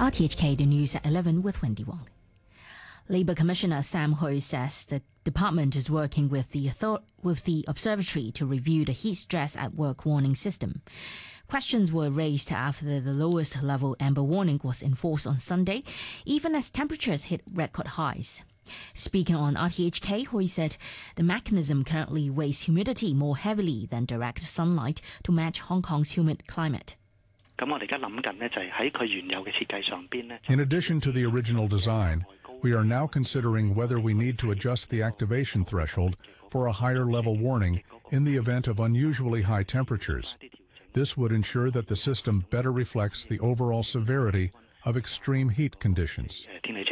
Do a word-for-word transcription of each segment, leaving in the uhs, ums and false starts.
R T H K, the news at eleven with Wendy Wong. Labour Commissioner Sam Hui says the department is working with the author- with the observatory to review the heat stress at work warning system. Questions were raised after the lowest level amber warning was enforced on Sunday, even as temperatures hit record highs. Speaking on R T H K, Hui said the mechanism currently weighs humidity more heavily than direct sunlight to match Hong Kong's humid climate. In addition to the original design, we are now considering whether we need to adjust the activation threshold for a higher level warning in the event of unusually high temperatures. This would ensure that the system better reflects the overall severity of extreme heat conditions.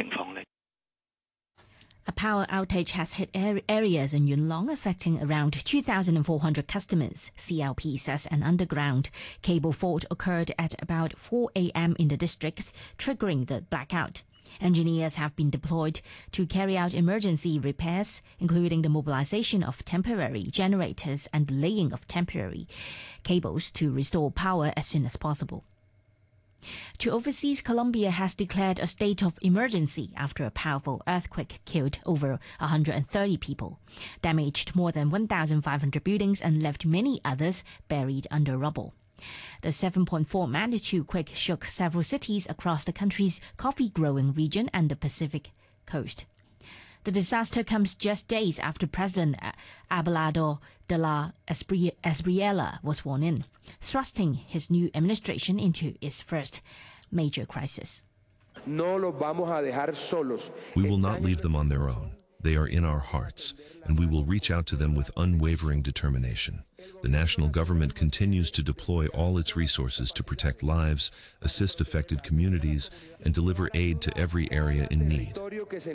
A power outage has hit areas in Yuen Long, affecting around two thousand four hundred customers. C L P says an underground cable fault occurred at about four a.m. in the districts, triggering the blackout. Engineers have been deployed to carry out emergency repairs, including the mobilization of temporary generators and the laying of temporary cables to restore power as soon as possible. To overseas, Colombia has declared a state of emergency after a powerful earthquake killed over one hundred thirty people, damaged more than one thousand five hundred buildings and left many others buried under rubble. The seven point four magnitude quake shook several cities across the country's coffee-growing region and the Pacific coast. The disaster comes just days after President Abelardo de la Espriella was sworn in, thrusting his new administration into its first major crisis. We will not leave them on their own. They are in our hearts, and we will reach out to them with unwavering determination. The national government continues to deploy all its resources to protect lives, assist affected communities, and deliver aid to every area in need.